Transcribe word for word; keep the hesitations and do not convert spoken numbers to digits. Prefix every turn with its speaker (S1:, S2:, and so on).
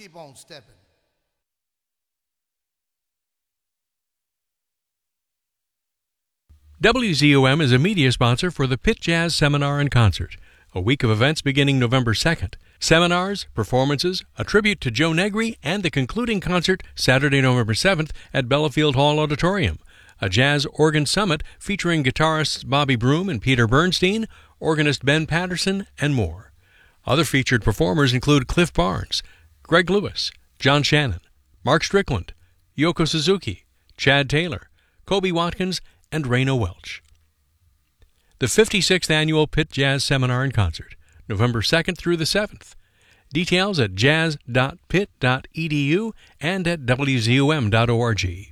S1: keep on stepping.
S2: W Z O M is a media sponsor for the Pitt Jazz Seminar and Concert, a week of events beginning November second. Seminars, performances, a tribute to Joe Negri, and the concluding concert Saturday, November seventh at Bellafield Hall Auditorium. A jazz organ summit featuring guitarists Bobby Broom and Peter Bernstein, organist Ben Patterson, and more. Other featured performers include Cliff Barnes, Greg Lewis, John Shannon, Mark Strickland, Yoko Suzuki, Chad Taylor, Kobe Watkins, and Raina Welch. The fifty-sixth Annual Pitt Jazz Seminar and Concert, November second through the seventh. Details at jazz dot pitt dot e d u and at w z o m dot org.